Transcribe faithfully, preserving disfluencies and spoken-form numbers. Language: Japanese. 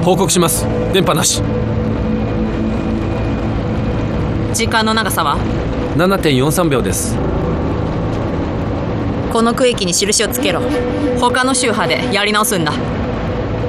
報告します。電波なし。 時間の長さはななてんよんさん 秒です。 この区域に印をつけろ。他の宗派でやり直すんだ。